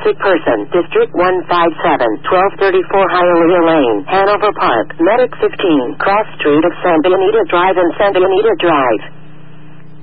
sick person, District 157, 1234 Hialeah Lane, Hanover Park, Medic 15, Cross Street of San Benito Drive and San Benito Drive.